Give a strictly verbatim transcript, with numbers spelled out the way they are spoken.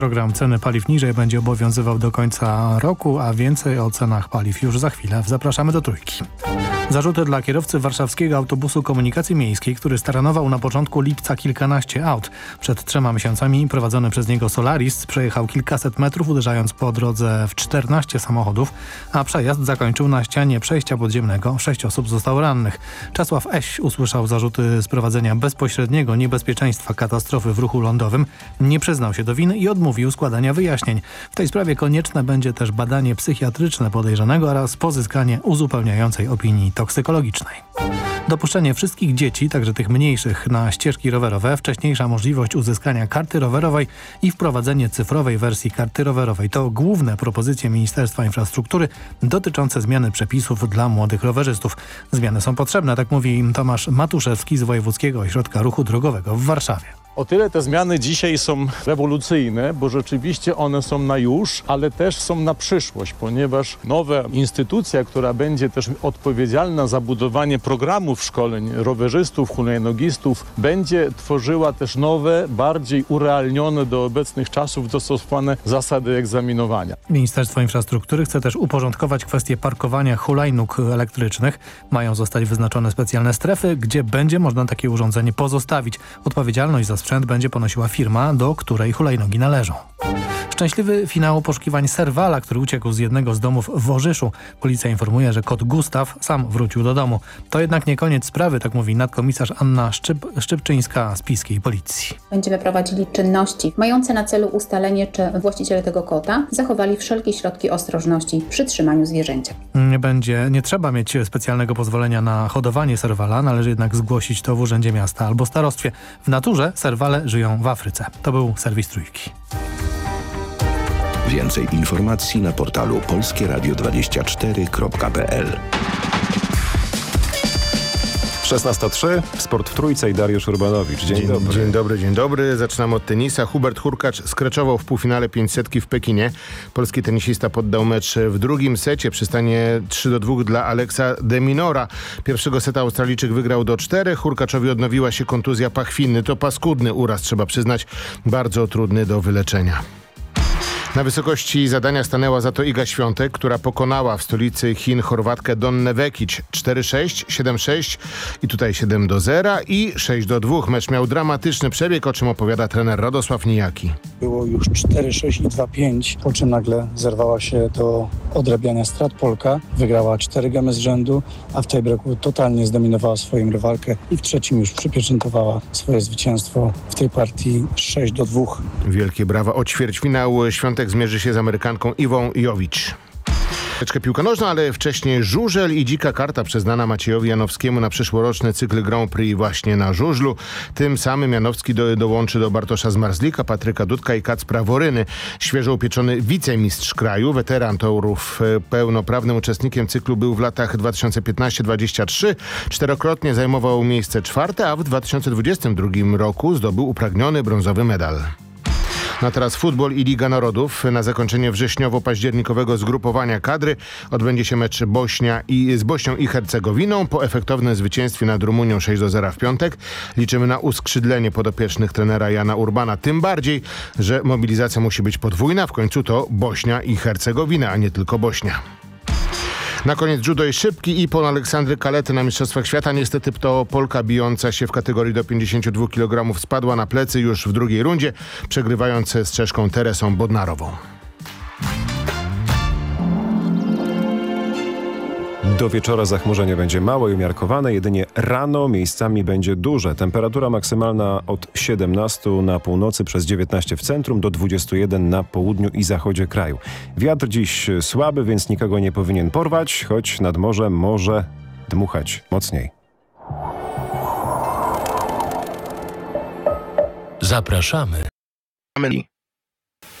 Program ceny paliw niżej będzie obowiązywał do końca roku, a więcej o cenach paliw już za chwilę. Zapraszamy do Trójki. Zarzuty dla kierowcy warszawskiego autobusu komunikacji miejskiej, który staranował na początku lipca kilkanaście aut. Przed trzema miesiącami prowadzony przez niego Solaris przejechał kilkaset metrów, uderzając po drodze w czternaście samochodów, a przejazd zakończył na ścianie przejścia podziemnego. Sześć osób zostało rannych. Czesław Eś usłyszał zarzuty sprowadzenia bezpośredniego niebezpieczeństwa katastrofy w ruchu lądowym. Nie przyznał się do winy i odmówił składania wyjaśnień. W tej sprawie konieczne będzie też badanie psychiatryczne podejrzanego oraz pozyskanie uzupełniającej opinii toksykologicznej. Dopuszczenie wszystkich dzieci, także tych mniejszych, na ścieżki rowerowe, wcześniejsza możliwość uzyskania karty rowerowej i wprowadzenie cyfrowej wersji karty rowerowej to główne propozycje Ministerstwa Infrastruktury dotyczące zmiany przepisów dla młodych rowerzystów. Zmiany są potrzebne, tak mówi Tomasz Matuszewski z Wojewódzkiego Ośrodka Ruchu Drogowego w Warszawie. O tyle te zmiany dzisiaj są rewolucyjne, bo rzeczywiście one są na już, ale też są na przyszłość, ponieważ nowa instytucja, która będzie też odpowiedzialna za budowanie programów szkoleń rowerzystów, hulajnogistów, będzie tworzyła też nowe, bardziej urealnione do obecnych czasów dostosowane zasady egzaminowania. Ministerstwo Infrastruktury chce też uporządkować kwestię parkowania hulajnóg elektrycznych. Mają zostać wyznaczone specjalne strefy, gdzie będzie można takie urządzenie pozostawić. Odpowiedzialność za sprzęt będzie ponosiła firma, do której hulajnogi należą. Szczęśliwy finał poszukiwań Serwala, który uciekł z jednego z domów w Orzyszu. Policja informuje, że kot Gustaw sam wrócił do domu. To jednak nie koniec sprawy, tak mówi nadkomisarz Anna Szczyp Szczypczyńska z Piskiej Policji. Będziemy prowadzili czynności mające na celu ustalenie, czy właściciele tego kota zachowali wszelkie środki ostrożności przy trzymaniu zwierzęcia. Nie będzie, nie trzeba mieć specjalnego pozwolenia na hodowanie serwala, należy jednak zgłosić to w Urzędzie Miasta albo Starostwie. W naturze serwale żyją w Afryce. To był serwis Trójki. Więcej informacji na portalu polskie radio dwadzieścia cztery kropka p l. szesnasta trzy, Sport w Trójce i Dariusz Urbanowicz. Dzień, dzień dobry. Dzień dobry, dzień dobry. Zaczynamy od tenisa. Hubert Hurkacz skreczował w półfinale pięćsetki w Pekinie. Polski tenisista poddał mecz w drugim secie przy stanie trzy do dwóch dla Alexa de Minora. Pierwszego seta Australijczyk wygrał do czterech. Hurkaczowi odnowiła się kontuzja pachwiny. To paskudny uraz, trzeba przyznać, bardzo trudny do wyleczenia. Na wysokości zadania stanęła za to Iga Świątek, która pokonała w stolicy Chin Chorwatkę Donnę Vekic cztery sześć, siedem sześć i tutaj siedem do zera i sześć do dwóch. Mecz miał dramatyczny przebieg, o czym opowiada trener Radosław Nijaki. Było już cztery sześć i dwa pięć, po czym nagle zerwała się do odrabiania strat Polka. Wygrała cztery gemy z rzędu, a w tiebreaku totalnie zdominowała swoją rywalkę i w trzecim już przypieczętowała swoje zwycięstwo w tej partii sześć do dwóch. Wielkie brawa. O ćwierćfinał Świątek zmierzy się z Amerykanką Iwą Jowicz. Piłka nożna, ale wcześniej żużel i dzika karta przyznana Maciejowi Janowskiemu na przyszłoroczny cykl Grand Prix właśnie na żużlu. Tym samym Janowski do, dołączy do Bartosza Zmarzlika, Patryka Dudka i Kacpra Woryny. Świeżo upieczony wicemistrz kraju, weteran torów, pełnoprawnym uczestnikiem cyklu był w latach dwa tysiące piętnaście dwadzieścia trzy. Czterokrotnie zajmował miejsce czwarte, a w dwa tysiące dwudziestym drugim roku zdobył upragniony brązowy medal. Na teraz futbol i Liga Narodów. Na zakończenie wrześniowo-październikowego zgrupowania kadry odbędzie się mecz Bośnia i, z Bośnią i Hercegowiną. Po efektownym zwycięstwie nad Rumunią sześć do zera w piątek liczymy na uskrzydlenie podopiecznych trenera Jana Urbana. Tym bardziej, że mobilizacja musi być podwójna. W końcu to Bośnia i Hercegowina, a nie tylko Bośnia. Na koniec judo i szybki ipon Aleksandry Kalety na Mistrzostwach Świata. Niestety to Polka bijąca się w kategorii do pięćdziesięciu dwóch kilogramów spadła na plecy już w drugiej rundzie, przegrywając z Czeszką Teresą Bodnarową. Do wieczora zachmurzenie będzie małe i umiarkowane, jedynie rano miejscami będzie duże. Temperatura maksymalna od siedemnastu na północy przez dziewiętnaście w centrum do dwudziestu jeden na południu i zachodzie kraju. Wiatr dziś słaby, więc nikogo nie powinien porwać, choć nad morzem może dmuchać mocniej. Zapraszamy